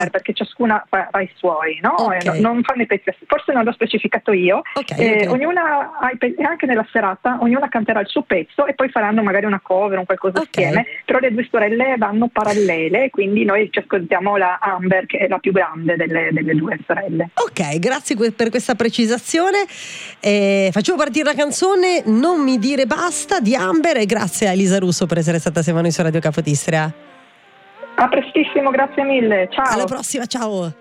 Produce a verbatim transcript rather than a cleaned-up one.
perché ciascuna fa, fa i suoi, no? Okay. Eh, no, non fanno i pezzi, forse non l'ho specificato io. Okay, eh, okay. Ognuna ha i pezzi, anche nella serata ognuna canterà il suo pezzo e poi faranno magari una cover, un qualcosa Okay. assieme, però le due sorelle vanno parallele, quindi noi ci ascoltiamo la Amber, che è la più grande delle, delle due sorelle. Ok, grazie que- per questa precisazione. Eh, facciamo partire la canzone Non mi dire basta di Amber e grazie a Elisa Russo per essere stata assieme a noi su Radio Capodistria. A prestissimo, grazie mille, ciao. Alla prossima, ciao.